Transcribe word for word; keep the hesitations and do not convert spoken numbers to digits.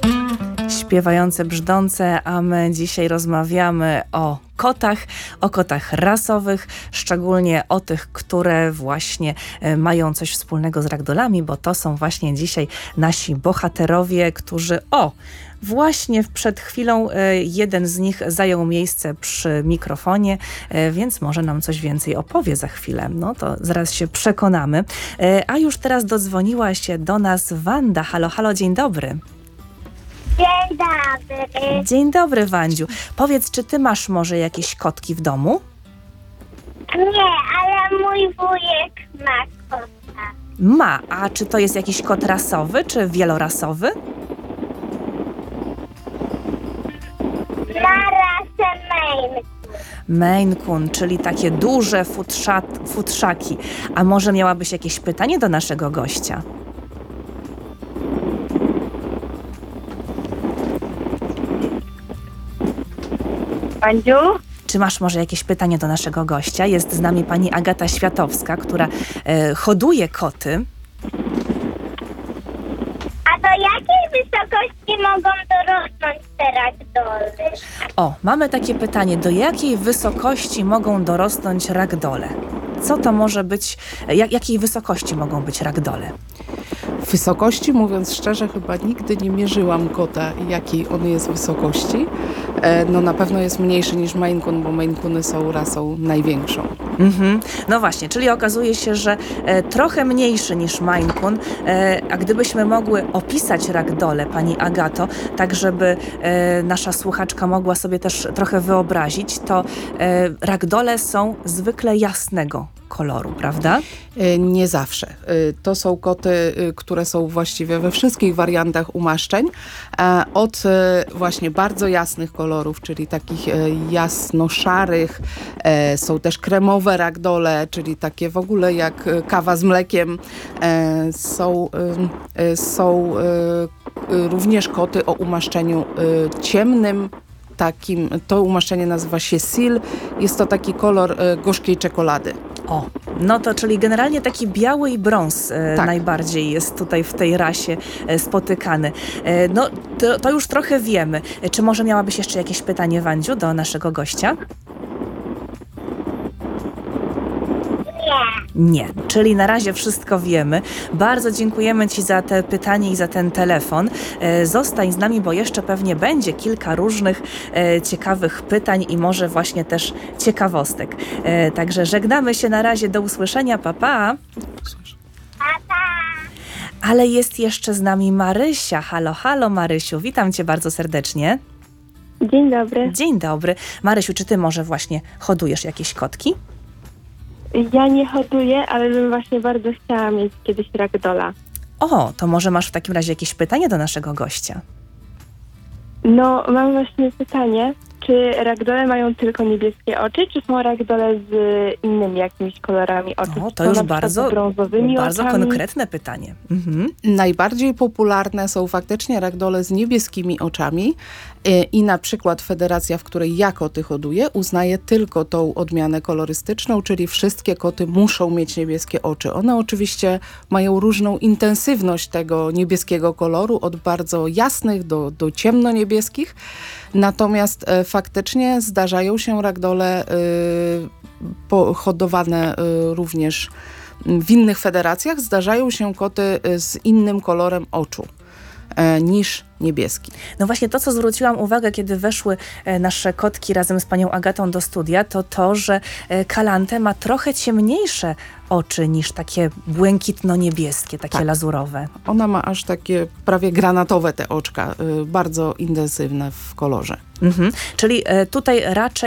Śpiewające, brzdące, a my dzisiaj rozmawiamy o kotach, o kotach rasowych, szczególnie o tych, które właśnie mają coś wspólnego z ragdolami, bo to są właśnie dzisiaj nasi bohaterowie, którzy o, właśnie przed chwilą jeden z nich zajął miejsce przy mikrofonie, więc może nam coś więcej opowie za chwilę. No to zaraz się przekonamy. A już teraz dodzwoniła się do nas Wanda. Halo, halo, dzień dobry. Dzień dobry. Dzień dobry, Wandziu. Powiedz, czy ty masz może jakieś kotki w domu? Nie, ale mój wujek ma kota. Ma. A czy to jest jakiś kot rasowy, czy wielorasowy? Ma rasę Maine. Maine Coon, czyli takie duże futrza, futrzaki. A może miałabyś jakieś pytanie do naszego gościa? Wandziu? Czy masz może jakieś pytanie do naszego gościa? Jest z nami pani Agata Światowska, która e, hoduje koty. A do jakiej wysokości mogą dorosnąć te ragdoly? O, mamy takie pytanie. Do jakiej wysokości mogą dorosnąć ragdole? Co to może być, jak, jakiej wysokości mogą być ragdole? Wysokości, mówiąc szczerze, chyba nigdy nie mierzyłam kota, jakiej on jest wysokości. E, no na pewno jest mniejszy niż Maine Coon, bo Maine Coony są rasą największą. Mhm. No właśnie, czyli okazuje się, że e, trochę mniejszy niż Maine Coon. E, a gdybyśmy mogły opisać ragdole, pani Agato, tak żeby e, nasza słuchaczka mogła sobie też trochę wyobrazić, to e, ragdole są zwykle jasnego koloru, prawda? E, nie zawsze. E, to są koty, e, które są właściwie we wszystkich wariantach umaszczeń. E, od e, właśnie bardzo jasnych kolorów, czyli takich e, jasno-szarych. E, są też kremowe ragdole, czyli takie w ogóle jak e, kawa z mlekiem. E, są e, e, są e, e, również koty o umaszczeniu e, ciemnym. Takim, to umaszczenie nazywa się Seal. Jest to taki kolor e, gorzkiej czekolady. O, no to czyli generalnie taki biały i brąz e, Tak. najbardziej jest tutaj w tej rasie e, spotykany. E, no to, to już trochę wiemy. E, czy może miałabyś jeszcze jakieś pytanie, Wandziu, do naszego gościa? Nie, czyli na razie wszystko wiemy. Bardzo dziękujemy ci za te pytanie i za ten telefon. E, zostań z nami, bo jeszcze pewnie będzie kilka różnych e, ciekawych pytań i może właśnie też ciekawostek. E, także żegnamy się na razie, do usłyszenia, pa, pa. Ale jest jeszcze z nami Marysia. Halo, halo Marysiu, witam cię bardzo serdecznie. Dzień dobry. Dzień dobry. Marysiu, czy ty może właśnie hodujesz jakieś kotki? Ja nie hoduję, ale bym właśnie bardzo chciała mieć kiedyś ragdola. O, to może masz w takim razie jakieś pytanie do naszego gościa? No, mam właśnie pytanie, czy ragdole mają tylko niebieskie oczy, czy są ragdole z innymi jakimiś kolorami oczu? O, Czy to są już na przykład bardzo, z brązowymi bardzo oczami? konkretne pytanie. Mhm. Najbardziej popularne są faktycznie ragdole z niebieskimi oczami i, i na przykład federacja, w której ja koty hoduję, uznaje tylko tą odmianę kolorystyczną, czyli wszystkie koty muszą mieć niebieskie oczy. One oczywiście mają różną intensywność tego niebieskiego koloru, od bardzo jasnych do, do ciemnoniebieskich, natomiast e, faktycznie zdarzają się ragdole e, po, hodowane e, również w innych federacjach, zdarzają się koty z innym kolorem oczu e, niż niebieski. No właśnie to, co zwróciłam uwagę, kiedy weszły e, nasze kotki razem z panią Agatą do studia, to to, że e, Kalante ma trochę ciemniejsze oczy niż takie błękitno-niebieskie, takie Tak. lazurowe. Ona ma aż takie prawie granatowe te oczka, y, bardzo intensywne w kolorze. Mhm. Czyli e, tutaj raczej